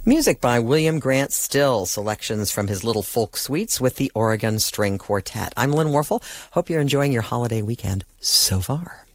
Music by William Grant Still, selections from his Little Folk Suites with the Oregon String Quartet. I'm Lynn Warfel. Hope you're enjoying your holiday weekend so far.